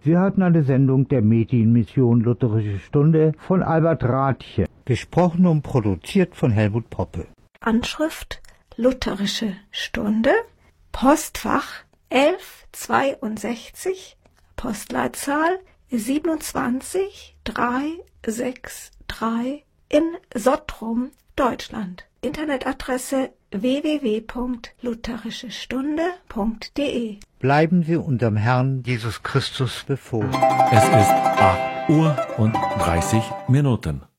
Sie hörten eine Sendung der Medienmission Lutherische Stunde von Albert Rathje. Gesprochen und produziert von Helmut Poppe. Anschrift Lutherische Stunde, Postfach 1162, Postleitzahl 27363 in Sottrum, Deutschland. Internetadresse www.lutherischestunde.de. Bleiben Sie unserem Herrn Jesus Christus befohlen. Es ist 8:30 Uhr.